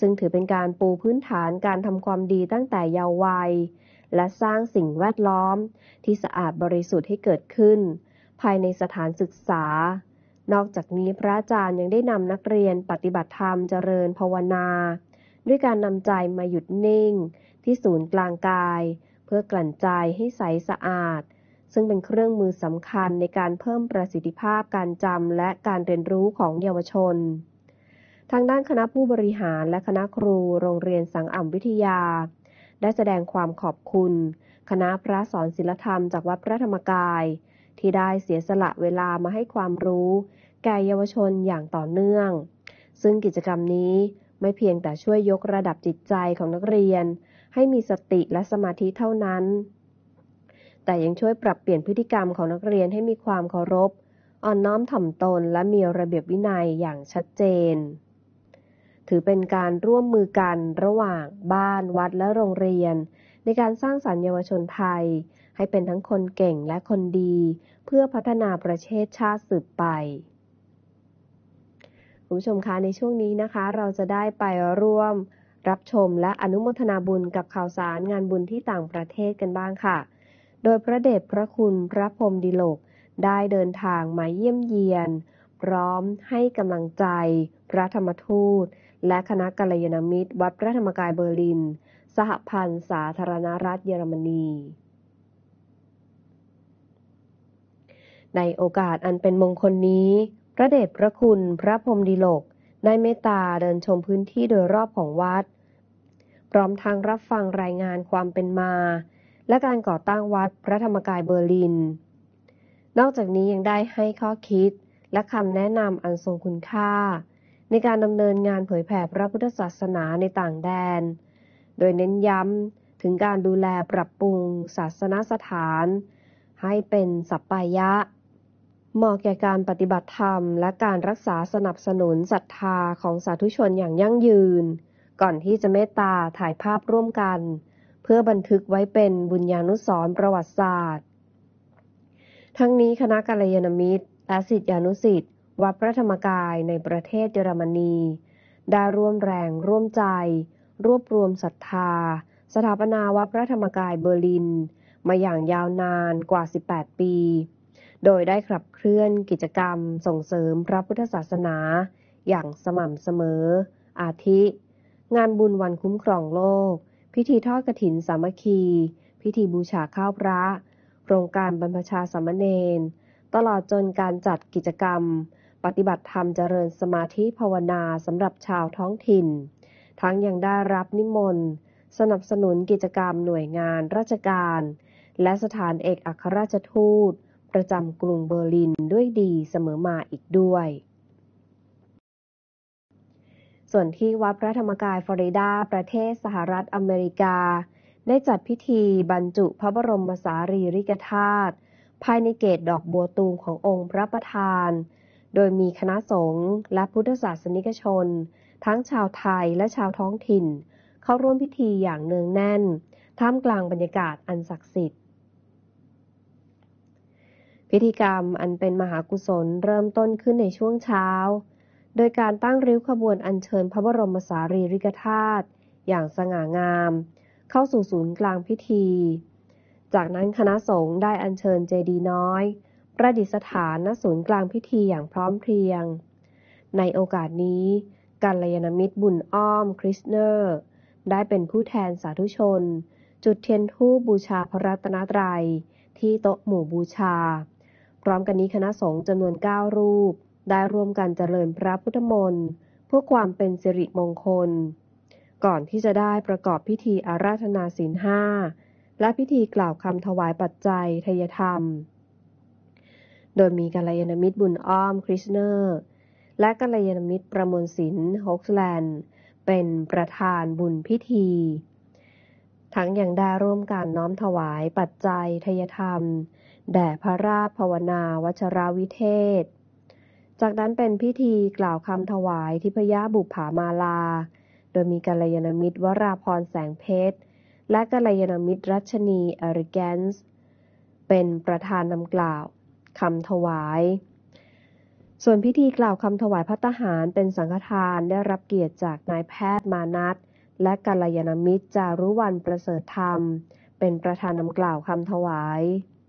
ซึ่งถือเป็นการปูพื้นฐานการทำความดีตั้งแต่เยาว์วัยและสร้างสิ่งแวดล้อมที่สะอาดบริสุทธิ์ให้เกิดขึ้นภายในสถานศึกษานอกจากนี้พระอาจารย์ยังได้นำนักเรียนปฏิบัติธรรมเจริญภาวนาด้วยการนำใจมาหยุดนิ่งที่ศูนย์กลางกายเพื่อกลั่นใจให้ใสสะอาดซึ่งเป็นเครื่องมือสำคัญในการเพิ่มประสิทธิภาพการจำและการเรียนรู้ของเยาวชนทางด้านคณะผู้บริหารและคณะครูโรงเรียนสังอ่ำวิทยาได้แสดงความขอบคุณคณะพระสอนศีลธรรมจากวัดพระธรรมกายที่ได้เสียสละเวลามาให้ความรู้แก่เยาวชนอย่างต่อเนื่องซึ่งกิจกรรมนี้ไม่เพียงแต่ช่วยยกระดับจิตใจของนักเรียนให้มีสติและสมาธิเท่านั้นแต่ยังช่วยปรับเปลี่ยนพฤติกรรมของนักเรียนให้มีความเคารพอ่อนน้อมถ่อมตนและมีระเบียบวินัยอย่างชัดเจนถือเป็นการร่วมมือกันระหว่างบ้านวัดและโรงเรียนในการสร้างสรรค์เยาวชนไทยให้เป็นทั้งคนเก่งและคนดีเพื่อพัฒนาประเทศชาติสืบไปคุณผู้ชมคะในช่วงนี้นะคะเราจะได้ไปร่วมรับชมและอนุโมทนาบุญกับข่าวสารงานบุญที่ต่างประเทศกันบ้างค่ะโดยพระเดชพระคุณพระพรหมดิลกได้เดินทางมาเยี่ยมเยียนพร้อมให้กำลังใจพระธรรมทูตและคณะกัลยาณมิตรวัดพระธรรมกายเบอร์ลินสหพันธ์สาธารณรัฐเยอรมนีในโอกาสอันเป็นมงคลนี้พระเดชพระคุณพระพรหมดิลกได้เมตตาเดินชมพื้นที่โดยรอบของวัดพร้อมทั้งรับฟังรายงานความเป็นมาและการก่อตั้งวัดพระธรรมกายเบอร์ลินนอกจากนี้ยังได้ให้ข้อคิดและคำแนะนำอันทรงคุณค่าในการดำเนินงานเผยแผ่พระพุทธศาสนาในต่างแดนโดยเน้นย้ำถึงการดูแลปรับปรุงศาสนสถานให้เป็นสัปปายะเหมาะแก่การปฏิบัติธรรมและการรักษาสนับสนุนศรัทธาของสาธุชนอย่างยั่งยืนก่อนที่จะเมตตาถ่ายภาพร่วมกันเพื่อบันทึกไว้เป็นบุญญานุสรณ์ประวัติศาสตร์ทั้งนี้คณะกัลยาณมิตรและศิษยานุศิษย์วัดพระธรรมกายในประเทศเยอรมนีได้ร่วมแรงร่วมใจรวบรวมศรัทธาสถาปนาวัดพระธรรมกายเบอร์ลินมาอย่างยาวนานกว่า18ปีโดยได้ขับเคลื่อนกิจกรรมส่งเสริมพระพุทธศาสนาอย่างสม่ำเสมออาทิงานบุญวันคุ้มครองโลกพิธีทอดกฐินสามัคคีพิธีบูชาข้าวพระโครงการบรรพชาสามเณรตลอดจนการจัดกิจกรรมปฏิบัติธรรมเจริญสมาธิภาวนาสำหรับชาวท้องถิ่นทั้งยังได้รับนิมนต์สนับสนุนกิจกรรมหน่วยงานราชการและสถานเอกอัครราชทูตประจำกรุงเบอร์ลินด้วยดีเสมอมาอีกด้วยส่วนที่วัดพระธรรมกายฟลอริดาประเทศสหรัฐอเมริกาได้จัดพิธีบรรจุพระบรมสารีริกธาตุภายในเกศดอกบัวตูมขององค์พระประธานโดยมีคณะสงฆ์และพุทธศาสนิกชนทั้งชาวไทยและชาวท้องถิ่นเข้าร่วมพิธีอย่างเนืองแน่นท่ามกลางบรรยากาศอันศักดิ์สิทธิ์พิธีกรรมอันเป็นมหากุศลเริ่มต้นขึ้นในช่วงเช้าโดยการตั้งริ้วขบวนอัญเชิญพระบรมสารีริกธาตุอย่างสง่างามเข้าสู่ศูนย์กลางพิธีจากนั้นคณะสงฆ์ได้อัญเชิญเจดีย์น้อยประดิษฐานณศูนย์กลางพิธีอย่างพร้อมเพรียงในโอกาสนี้กัลยาณมิตรบุญอ้อมคริสเนอร์ได้เป็นผู้แทนสาธุชนจุดเทียนธูปบูชาพระรัตนตรัยที่โต๊ะหมู่บูชาพร้อมกันนี้คณะสงฆ์จำนวน9รูปได้ร่วมกันเจริญพระพุทธมนต์เพื่อความเป็นสิริมงคลก่อนที่จะได้ประกอบพิธีอาราธนาศีล5และพิธีกล่าวคำถวายปัจจัยทายธรรมโดยมีกัลยาณมิตรบุญอ้อมคริสเนอร์และกัลยาณมิตรประมวลศิลป์ฮอกแลนด์เป็นประธานบุญพิธีทั้งยังได้ร่วมกันน้อมถวายปัจจัยทายธรรมแด่พระราชภาวนาวัชรวิเทศจากนั้นเป็นพิธีกล่าวคำถวายทิพยบุปผามาลาโดยมีกัลยาณมิตรวราพรแสงเพชรและกัลยาณมิตรรัชนีอริแกนส์เป็นประธานนำกล่าวคำถวายส่วนพิธีกล่าวคำถวายภัตตาหารเป็นสังฆทานได้รับเกียรติจากนายแพทย์มานัสและกัลยาณมิตรจารุวรรณประเสริฐธรรมเป็นประธานนำกล่าวคำถวาย